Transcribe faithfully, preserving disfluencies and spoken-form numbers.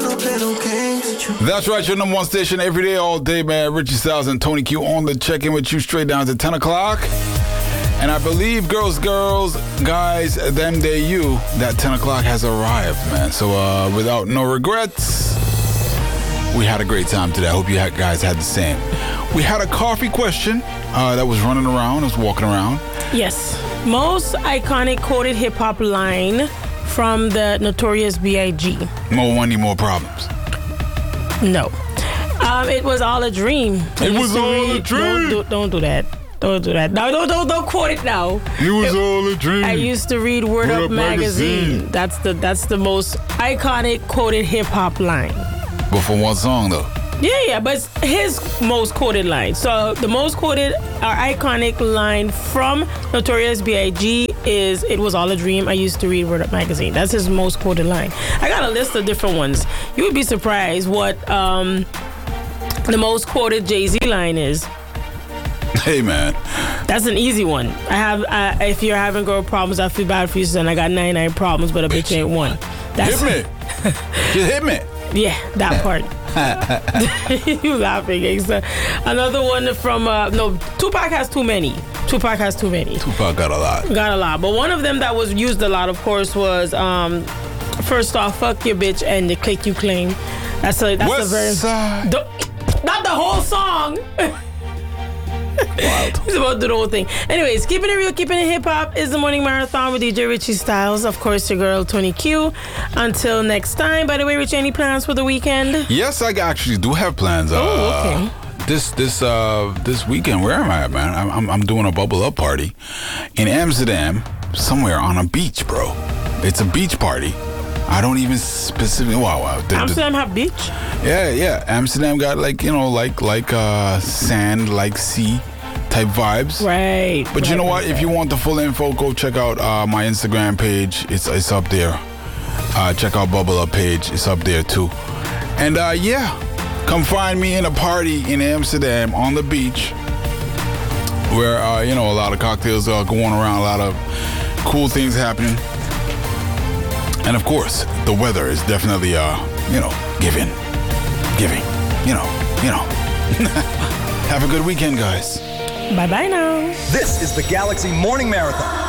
no play no games. That's right, your number one station every day, all day, man. Richie Styles and Tony Q on the check-in with you straight down to ten o'clock. And I believe, girls, girls, guys, them, they, you, that ten o'clock has arrived, man. So uh, without no regrets, we had a great time today. I hope you guys had the same. We had a coffee question uh, that was running around, I was walking around. Yes. Most iconic quoted hip-hop line from the Notorious B I G More money, more problems. No. Um, it was all a dream. I It used was to all read- a dream. Don't do, don't do that. Don't do that. No, don't, don't, don't quote it now. It was all a dream. I used to read Word, Word Up, Up magazine. magazine. That's the that's the most iconic quoted hip hop line. But from what song, though? Yeah, yeah, but it's his most quoted line. So the most quoted or iconic line from Notorious B I G is "It was all a dream. I used to read Word Up magazine." That's his most quoted line. I got a list of different ones. You would be surprised what um, the most quoted Jay-Z line is. Hey, man. That's an easy one. I have. Uh, if you're having girl problems, I feel bad for you, son. I got ninety-nine problems, but a bitch ain't one. That's Hit me. Just hit me. Yeah, that part. You laughing, gangsta. Another one from uh, no. Tupac has too many. Tupac has too many. Tupac got a lot. Got a lot, but one of them that was used a lot, of course, was um, first off, fuck your bitch and the click you claim. That's a that's West a very Side. the, not the whole song. Wild. He's about to do the whole thing. Anyways, keeping it real, keeping it hip hop is the morning marathon with D J Richie Styles. Of course, your girl Tony Q. Until next time. By the way, Richie, any plans for the weekend? Yes, I actually do have plans. Oh, uh, okay. This this uh this weekend, where am I at, man? I'm I'm, I'm doing a bubble up party in Amsterdam, somewhere on a beach, bro. It's a beach party. I don't even specifically. Wow, wow. The- the- Amsterdam have beach? Yeah, yeah. Amsterdam got like you know like like uh sand, like sea type vibes. Right. But you right, know right, what? If right. you want the full info, go check out uh, my Instagram page. It's it's up there. Uh, check out Bubble Up page. It's up there too. And uh, yeah, come find me in a party in Amsterdam on the beach, where uh, you know a lot of cocktails are going around, a lot of cool things happening, and of course the weather is definitely uh, you know giving, giving. You know, you know. Have a good weekend, guys. Bye bye now. This is the Galaxy Morning Marathon